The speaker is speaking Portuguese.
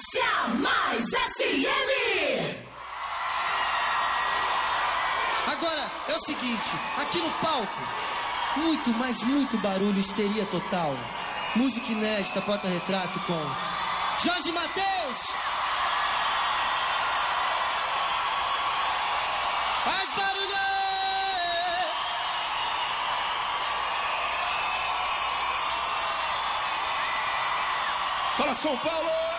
Frequência Mais FM. Agora, é o seguinte, aqui no palco, muito, mas muito barulho, histeria total. Música inédita, porta-retrato com Jorge Mateus. Faz barulho! Fala, São Paulo!